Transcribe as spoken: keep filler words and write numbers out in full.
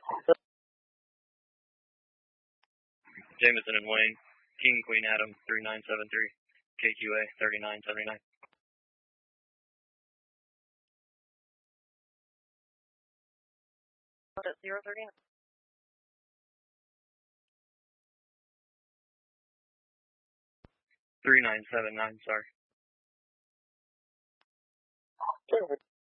Jameson and Wayne, King Queen Adam three nine seven three, K Q A thirty-nine seventy-nine. zero thirty-nine. three nine seven nine, sorry.